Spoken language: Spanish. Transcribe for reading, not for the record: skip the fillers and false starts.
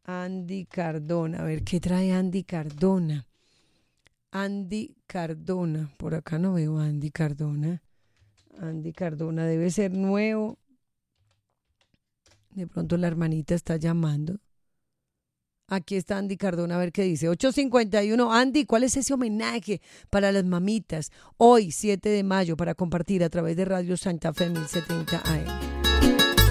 Andy Cardona. A ver, ¿qué trae Andy Cardona? Andy Cardona. Por acá no veo a Andy Cardona. Andy Cardona debe ser nuevo. De pronto la hermanita está llamando. Aquí está Andy Cardona, a ver qué dice. 8:51. Andy, ¿cuál es ese homenaje para las mamitas? Hoy, 7 de mayo, para compartir a través de Radio Santa Fe 1070 AM.